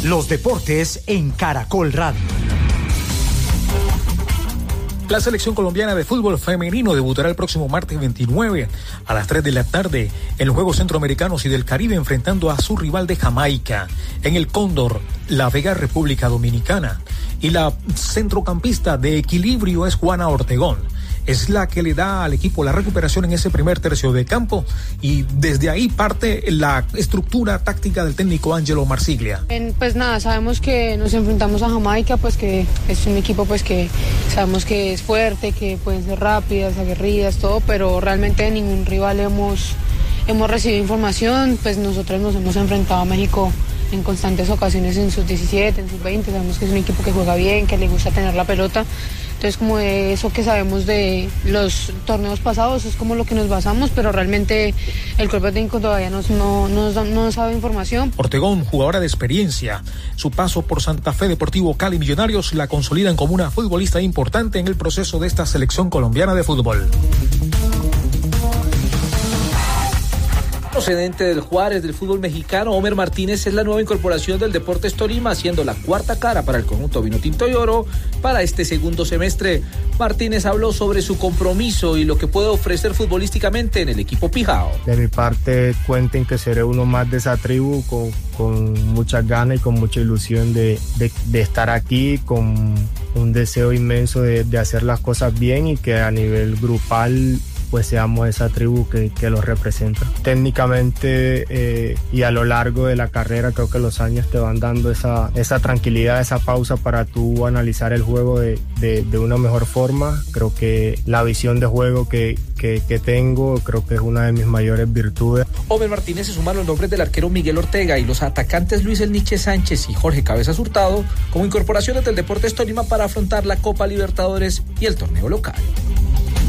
Los deportes en Caracol Radio. La selección colombiana de fútbol femenino debutará el próximo martes 29 a las 3 de la tarde en los Juegos Centroamericanos y del Caribe, enfrentando a su rival de Jamaica en el Cóndor, La Vega, República Dominicana. Y la centrocampista de equilibrio es Juana Ortegón. Es la que le da al equipo la recuperación en ese primer tercio de campo, y desde ahí parte la estructura táctica del técnico Ángelo Marsiglia. Pues nada, sabemos que nos enfrentamos a Jamaica, pues que es un equipo pues que sabemos que es fuerte, que pueden ser rápidas, aguerridas, todo, pero realmente de ningún rival hemos recibido información. Pues nosotros nos hemos enfrentado a México en constantes ocasiones en sus 17, en sus 20, sabemos que es un equipo que juega bien, que le gusta tener la pelota. Entonces, como de eso que sabemos de los torneos pasados, es como lo que nos basamos, pero realmente el cuerpo técnico todavía no nos sabe información. Ortegón, jugadora de experiencia, su paso por Santa Fe, Deportivo Cali, Millonarios, la consolidan como una futbolista importante en el proceso de esta selección colombiana de fútbol. Procedente del Juárez del fútbol mexicano, Homer Martínez es la nueva incorporación del Deportes Tolima, siendo la cuarta cara para el conjunto vinotinto y oro para este segundo semestre. Martínez habló sobre su compromiso y lo que puede ofrecer futbolísticamente en el equipo pijao. De mi parte, cuenten que seré uno más de esa tribu con muchas ganas y con mucha ilusión de estar aquí, con un deseo inmenso de hacer las cosas bien y que a nivel grupal pues seamos esa tribu que los representa. Técnicamente y a lo largo de la carrera creo que los años te van dando esa tranquilidad, esa pausa para tú analizar el juego de una mejor forma. Creo que la visión de juego que tengo creo que es una de mis mayores virtudes. Homer Martínez se suman los nombres del arquero Miguel Ortega y los atacantes Luis El Niche Sánchez y Jorge Cabezas Hurtado como incorporaciones del Deportes Tolima para afrontar la Copa Libertadores y el torneo local.